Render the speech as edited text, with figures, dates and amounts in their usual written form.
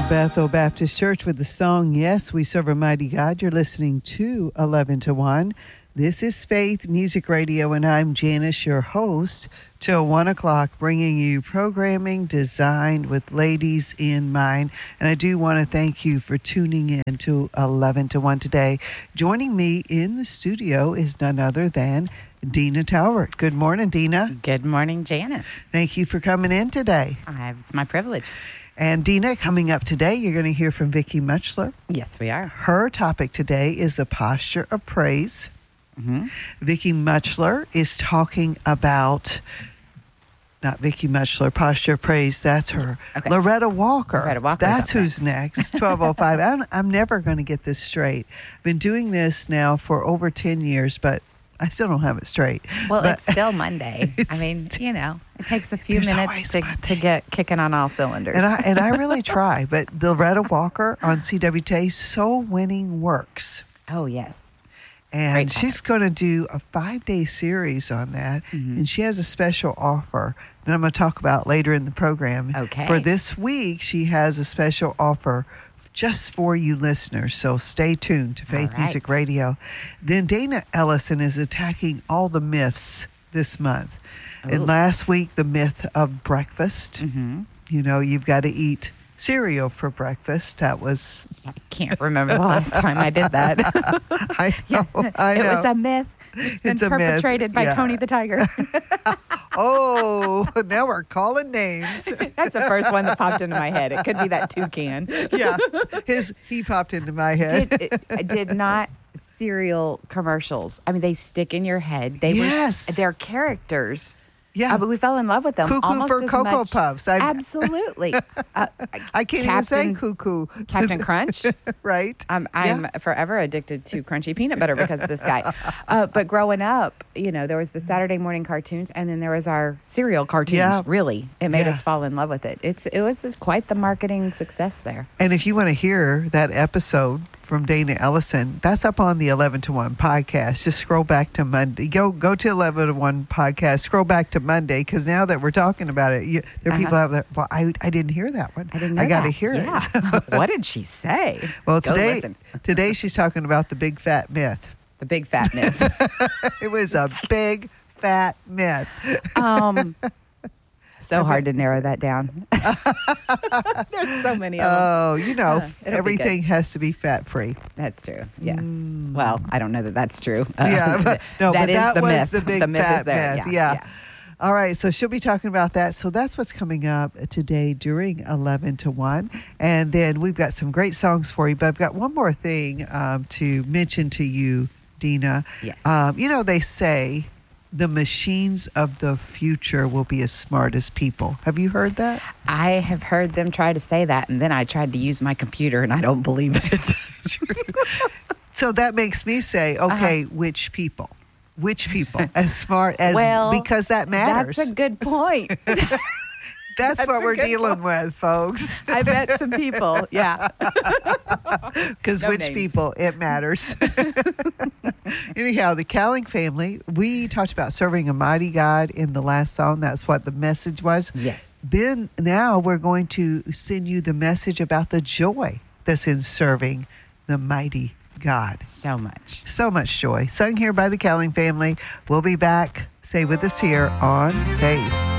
Bethel Baptist Church with the song, Yes, We Serve a Mighty God. You're listening to 11 to 1. This is Faith Music Radio, and I'm Janice, your host, till 1 o'clock, bringing you programming designed with ladies in mind. And I do want to thank you for tuning in to 11 to 1 today. Joining me in the studio is none other than Dina Talbert. Good morning, Dina. Good morning, Janice. Thank you for coming in today. It's my privilege. And Dina, coming up today, you're going to hear from Vicki Muchler. Yes, we are. Her topic today is the posture of praise. Mm-hmm. Vicki Muchler is talking about, not Vicki Muchler, posture of praise. That's her. Okay. Loretta Walker. Loretta Walker's That's up who's next. 12:05. I'm never going to get this straight. I've been doing this now for over 10 years, but I still don't have it straight. Well, but it's still Monday. I mean, it takes a few minutes to get kicking on all cylinders. And I really try. But Loretta Walker on CWT, Soul Winning Works. Oh, yes. And she's going to do a 5-day series on that. Mm-hmm. And she has a special offer that I'm going to talk about later in the program. Okay. For this week, she has a special offer just for you listeners. So stay tuned to Faith Music Radio. Then Dana Ellison is attacking all the myths this month. Ooh. And last week, the myth of breakfast. Mm-hmm. You know, you've got to eat cereal for breakfast. That was... I can't remember the last time I did that. I know. It was a myth. It's been perpetrated by Tony the Tiger. Oh, now we're calling names. That's the first one that popped into my head. It could be that toucan. Yeah, he popped into my head. Did not cereal commercials. I mean, they stick in your head. They're characters. Yeah, but we fell in love with them. Cuckoo almost for as Cocoa much. Puffs. Absolutely. I can't even say cuckoo. Captain Crunch. Right. I'm forever addicted to crunchy peanut butter because of this guy. But growing up, there was the Saturday morning cartoons, and then there was our cereal cartoons. Yeah. Really, it made us fall in love with it. It was quite the marketing success there. And if you want to hear that episode from Dana Ellison, that's up on the 11 to 1 podcast. Just scroll back to Monday. Go to 11 to 1 podcast. Scroll back to Monday, because now that we're talking about it, there are people out there. Well, I didn't hear that one. I didn't know I got to that. hear Yeah. it. What did she say? Well, Go listen. today she's talking about the big fat myth. The big fat myth. It was a big fat myth. So hard to narrow that down. There's so many of them. Oh, everything has to be fat-free. That's true. Yeah. Well, I don't know that that's true. But that was myth. the big the myth fat is there. myth. Yeah. All right, so she'll be talking about that. So that's what's coming up today during 11 to 1. And then we've got some great songs for you. But I've got one more thing to mention to you, Dina. Yes. They say the machines of the future will be as smart as people. Have you heard that? I have heard them try to say that, and then I tried to use my computer, and I don't believe it. So that makes me say, okay, which people? Which people? As smart as... because that matters. That's a good point. That's what we're dealing with, folks. I met some people, yeah. Because No which names. people, it matters. Anyhow, the Cowling family, we talked about serving a mighty God in the last song. That's what the message was. Yes. Then now we're going to send you the message about the joy that's in serving the mighty God. So much. So much joy. Sung here by the Cowling family. We'll be back. Stay with us here on Faith.